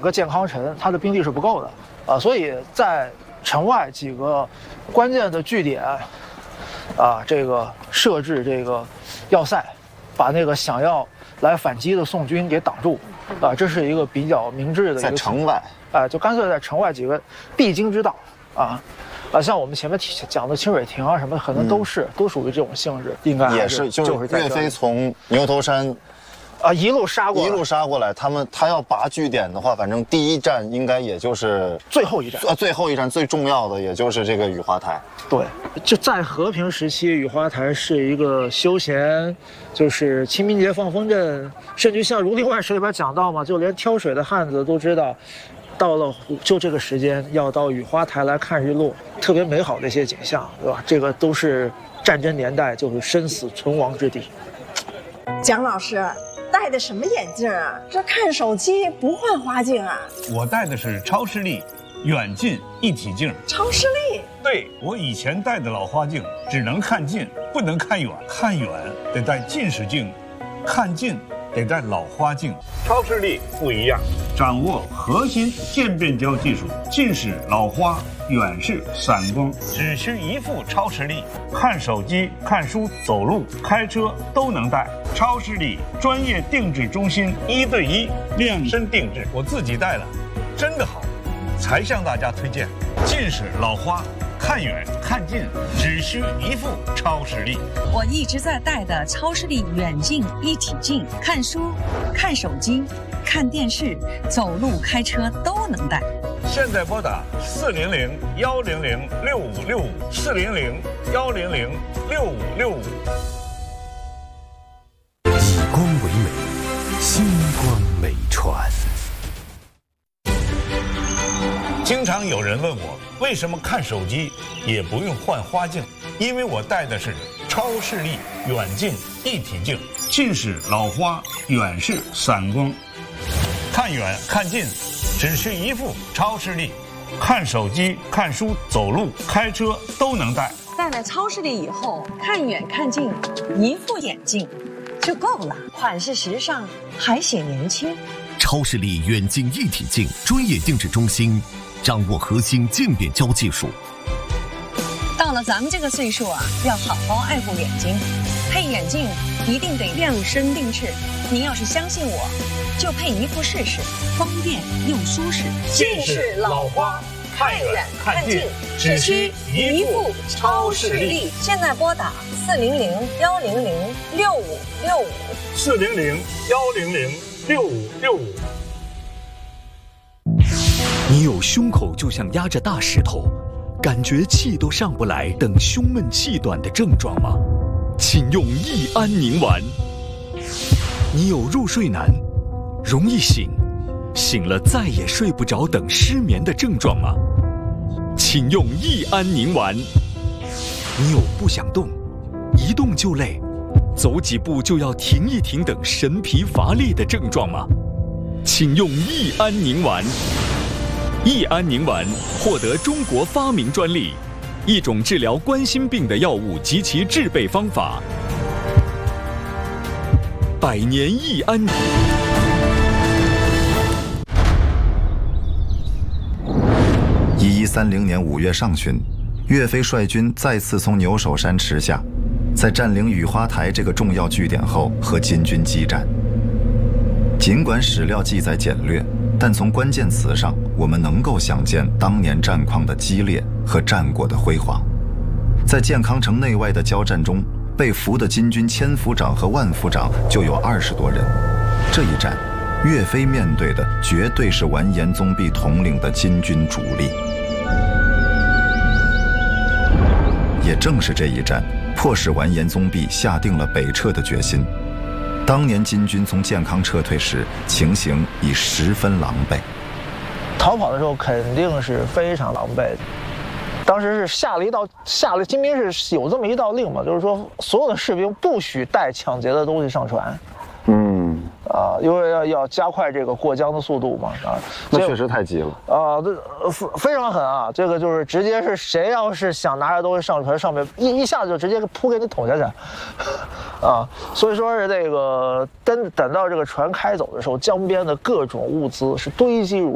个建康城，它的兵力是不够的所以在城外几个关键的据点这个设置这个要塞，把那个想要来反击的宋军给挡住这是一个比较明智的一个在城外就干脆在城外几个必经之道像我们前面讲的清水亭什么，可能都属于这种性质，应该也是就是岳飞从牛头山一路杀过来，他要拔据点的话，反正第一站应该也就是最后一站， 最后一站最重要的也就是这个雨花台。 对，就在和平时期，雨花台是一个休闲，就是清明节放风筝，甚至像《儒林外史》里边讲到嘛，就连挑水的汉子都知道。到了就这个时间，要到雨花台来看日落，特别美好的一些景象，对吧？这个都是战争年代，就是生死存亡之地。 蒋老师戴的什么眼镜啊？这看手机不换花镜啊？ 我戴的是超视力远近一体镜。 超视力？ 对，我以前戴的老花镜只能看近，不能看远，看远得戴近视镜，看近得戴老花镜。超视力不一样，掌握核心渐变焦技术，近视、老花、远视、散光，只需一副超视力，看手机、看书、走路、开车都能戴。超视力专业定制中心，1对1量身定制，我自己戴了，真的好，才向大家推荐。近视、老花。看远看近只需一副超视力。 我一直在戴的超视力远近一体镜，看书、看手机、看电视、走路、开车都能戴。 现在拨打400-100-6565，400-100-6565。 以光为美，星光美传。 经常有人问我，为什么看手机也不用换花镜？因为我戴的是超视力远近一体镜，近视、老花、远视、散光，看远看近只需一副超视力，看手机、看书、走路、开车都能戴。 戴了超视力以后，看远看近一副眼镜就够了，款式时尚还显年轻。 超视力远近一体镜专业定制中心，掌握核心渐变焦技术。 到了咱们这个岁数要好好爱护眼睛，配眼镜一定得量身定制。您要是相信我，就配一副试试，方便又舒适。 近视、老花，看远看近只需一副超视力。 现在拨打 400-100-6565，400-100-6565。 你有胸口就像压着大石头，感觉气都上不来等胸闷气短的症状吗？请用益安宁丸。你有入睡难、容易醒、醒了再也睡不着等失眠的症状吗？请用益安宁丸。你有不想动、一动就累、走几步就要停一停等神疲乏力的症状吗？请用益安宁丸。益安宁丸获得中国发明专利，一种治疗冠心病的药物及其制备方法。100年益安宁。 1130年5月上旬，岳飞率军再次从牛首山驰下，在占领雨花台这个重要据点后和金军激战。尽管史料记载简略，但从关键词上，我们能够想见当年战况的激烈和战果的辉煌。在建康城内外的交战中，被俘的金军千夫长和万夫长就有20多人。这一战，岳飞面对的绝对是完颜宗弼统领的金军主力。也正是这一战，迫使完颜宗弼下定了北撤的决心。当年金军从建康撤退时，情形已十分狼狈。 逃跑的时候肯定是非常狼狈的。当时是下了金兵是有这么一道令嘛，就是说所有的士兵不许带抢劫的东西上船。因为要加快这个过江的速度嘛那确实太急了这非常狠这个就是直接是谁要是想拿着东西上船，上面一下子就直接扑给你捅下去所以说是这个等到这个船开走的时候，江边的各种物资是堆积如